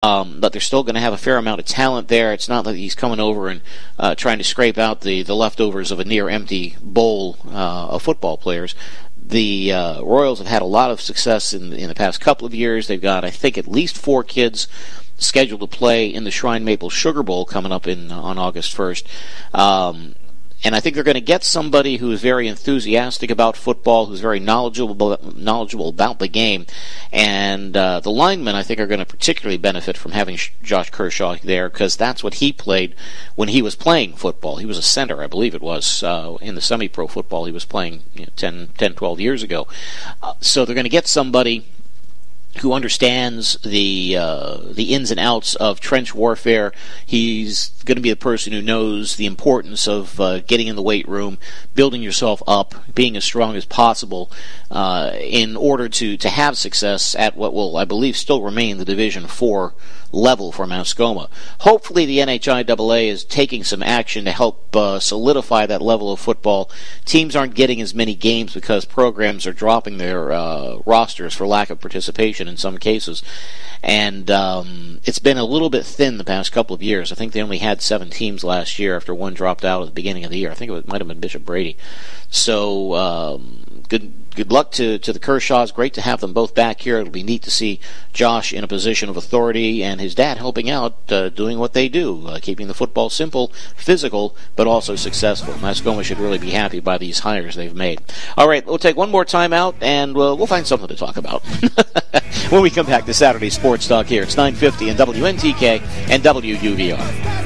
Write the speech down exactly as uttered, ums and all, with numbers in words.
um, but they're still going to have a fair amount of talent there. It's not that he's coming over and uh, trying to scrape out the, the leftovers of a near-empty bowl uh, of football players. The uh, Royals have had a lot of success in, in the past couple of years. They've got, I think, at least four kids scheduled to play in the Shrine Maple Sugar Bowl coming up in on August first. Um, and I think they're going to get somebody who is very enthusiastic about football, who's very knowledgeable knowledgeable about the game. And uh, the linemen, I think, are going to particularly benefit from having Josh Kershaw there, because that's what he played when he was playing football. He was a center, I believe it was, uh, in the semi-pro football he was playing you know, ten, ten, twelve years ago. Uh, so they're going to get somebody who understands the uh, the ins and outs of trench warfare. He's going to be the person who knows the importance of uh, getting in the weight room, building yourself up, being as strong as possible uh, in order to, to have success at what will, I believe, still remain the Division four level for Mascoma. Hopefully the N H I A A is taking some action to help uh, solidify that level of football. Teams aren't getting as many games because programs are dropping their uh, rosters for lack of participation in some cases. And um, it's been a little bit thin the past couple of years. I think they only had seven teams last year after one dropped out at the beginning of the year. I think it might have been Bishop Brady. So um, good good luck to, to the Kershaws. Great to have them both back here. It'll be neat to see Josh in a position of authority and his dad helping out, uh, doing what they do, uh, keeping the football simple, physical, but also successful. Mascoma should really be happy by these hires they've made. All right, we'll take one more time out, and we'll, we'll find something to talk about when we come back to Saturday Sports Talk here. It's nine fifty and W N T K and W U V R.